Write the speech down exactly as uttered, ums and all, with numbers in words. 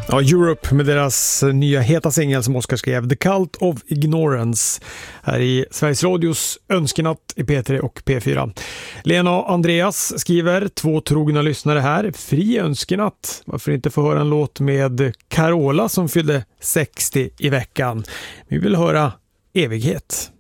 Ja, Europe med deras nya heta singel som Oscar skrev, The Cult of Ignorance, här i Sveriges Radios Önskenatt i P tre och P fyra. Lena och Andreas skriver, två trogna lyssnare här, fri önskenatt. Varför inte få höra en låt med Carola som fyllde sextio i veckan? Vi vill höra Evighet.